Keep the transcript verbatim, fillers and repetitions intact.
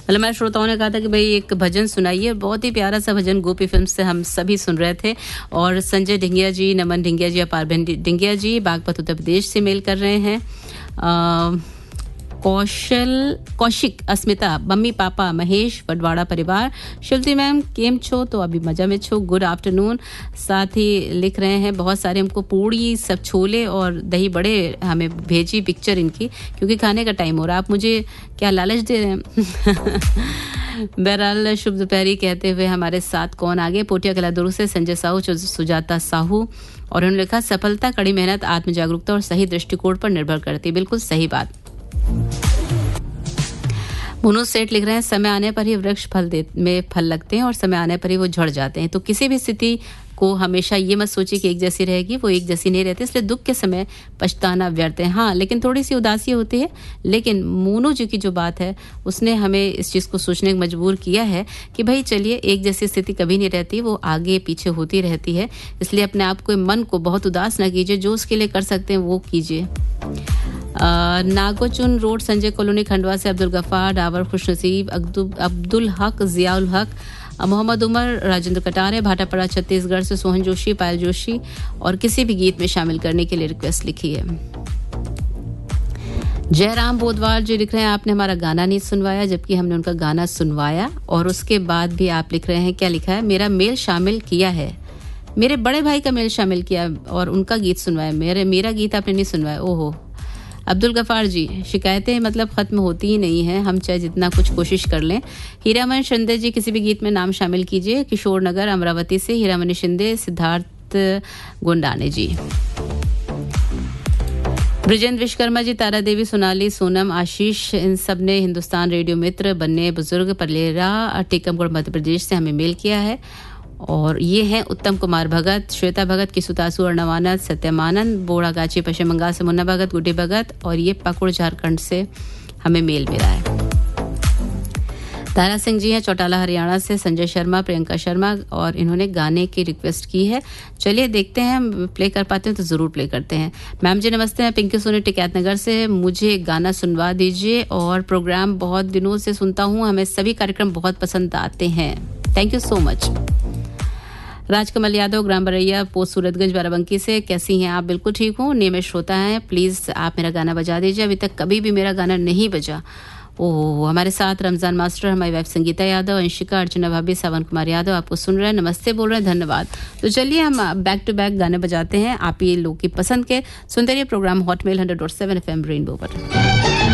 कल हमारे श्रोताओं ने कहा था कि भाई एक भजन सुनाइए, बहुत ही प्यारा सा भजन गोपी फिल्म से हम सभी सुन रहे थे। और संजय ढिंगिया जी, नमन ढिंगिया जी, अपारबेन ढिंगिया जी बागपत उत्तर प्रदेश से मेल कर रहे हैं। आ, कौशल कौशिक, अस्मिता, मम्मी पापा, महेश, वडवाड़ा परिवार, शिल्पी मैम केम छो, तो अभी मजा में छो, गुड आफ्टरनून। साथ ही लिख रहे हैं बहुत सारे हमको पूड़ी, सब छोले और दही बड़े हमें भेजी पिक्चर इनकी, क्योंकि खाने का टाइम हो रहा है। आप मुझे क्या लालच दे रहे हैं? बहरहाल शुभ दोपहरी कहते हुए हमारे साथ कौन आगे, पोटिया कला दुर्ग से संजय साहू, सुजाता साहू, और उन्होंने लिखा सफलता कड़ी मेहनत, आत्म जागरूकता और सही दृष्टिकोण पर निर्भर करती है। बिल्कुल सही बात। मोनू सेठ लिख रहे हैं समय आने पर ही वृक्ष फल दे में फल लगते हैं और समय आने पर ही वो झड़ जाते हैं। तो किसी भी स्थिति को हमेशा ये मत सोचिए कि एक जैसी रहेगी, वो एक जैसी नहीं रहती, इसलिए दुख के समय पछताना व्यर्थ है। हाँ, लेकिन थोड़ी सी उदासी होती है। लेकिन मोनू जी की जो बात है उसने हमें इस चीज़ को सोचने को मजबूर किया है कि भाई चलिए, एक जैसी स्थिति कभी नहीं रहती, वो आगे पीछे होती रहती है। इसलिए अपने आप को, मन को बहुत उदास ना कीजिए, जो उसके लिए कर सकते हैं वो कीजिए। नागोचुन रोड, संजय कॉलोनी, खंडवा से अब्दुल गफ्फार, डावर खुशनसीब, अब्दुल हक, जियाउल हक, मोहम्मद उमर, राजेंद्र कटारे, भाटापड़ा छत्तीसगढ़ से सोहन जोशी, पायल जोशी, और किसी भी गीत में शामिल करने के लिए रिक्वेस्ट लिखी है। जयराम बोधवाल जी लिख रहे हैं आपने हमारा गाना नहीं सुनवाया, जबकि हमने उनका गाना सुनवाया और उसके बाद भी आप लिख रहे हैं, क्या लिखा है, मेरा मेल शामिल किया है, मेरे बड़े भाई का मेल शामिल किया और उनका गीत सुनवाया, मेरे मेरा गीत आपने नहीं सुनवाया। ओहो अब्दुल गफ्फार जी, शिकायतें मतलब खत्म होती ही नहीं है, हम चाहे जितना कुछ कोशिश कर लें। हीरामन शिंदे जी, किसी भी गीत में नाम शामिल कीजिए। किशोर नगर अमरावती से हीरामणि शिंदे, सिद्धार्थ गुंडाने जी, ब्रिजेंद्र विश्वकर्मा जी, तारा देवी, सोनाली, सोनम, आशीष, इन सब ने हिंदुस्तान रेडियो मित्र, बन्ने बुजुर्ग, परलेरा, टीकमगढ़ मध्य प्रदेश से हमें मेल किया है। और ये हैं उत्तम कुमार भगत, श्वेता भगत, किसुतासु, अर्णवानंद, सत्यमानंद, बोड़ागाची पश्चिम बंगाल से मुन्ना भगत, गुड्डी भगत, और ये पाकुड़ झारखंड से हमें मेल मिला है। तारा सिंह जी हैं चौटाला हरियाणा से, संजय शर्मा, प्रियंका शर्मा, और इन्होंने गाने की रिक्वेस्ट की है। चलिए देखते हैं, प्ले कर पाते हैं तो ज़रूर प्ले करते हैं। मैम जी नमस्ते, मैं पिंकी सोनी टिकैत नगर से, मुझे गाना सुनवा दीजिए और प्रोग्राम बहुत दिनों से सुनता हूँ, हमें सभी कार्यक्रम बहुत पसंद आते हैं, thank you so much. Rajkamal Yadav, gram Baraiya, post Suratganj, Barabanki से, कैसी हैं आप? बिल्कुल ठीक हूँ, नियमित श्रोता हैं, प्लीज़ आप मेरा गाना बजा दीजिए, अभी तक कभी भी मेरा गाना नहीं बजा। ओह, हमारे साथ रमजान मास्टर, हमारी वाइफ संगीता यादव, अंशिका, अर्चना भाभी, सावन कुमार यादव आपको सुन रहे हैं, नमस्ते बोल रहे हैं, धन्यवाद। तो चलिए हम बैक टू बैक गाने बजाते हैं, आप ये लोग की पसंद के सुनते रहिए programme Hotmail hundred dot seven F M rainbow पर।